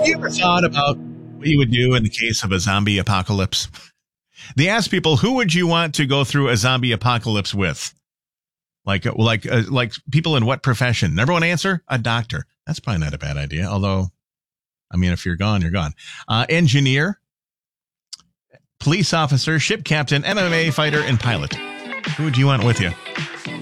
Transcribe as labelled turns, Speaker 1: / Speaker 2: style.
Speaker 1: you ever thought about what you would do in the case of a zombie apocalypse? They asked people, who would you want to go through a zombie apocalypse with? Like people in what profession? Number one answer, a doctor. That's probably not a bad idea. Although, I mean, if you're gone, you're gone. Engineer, police officer, ship captain, MMA fighter, and pilot. Who would you want with you?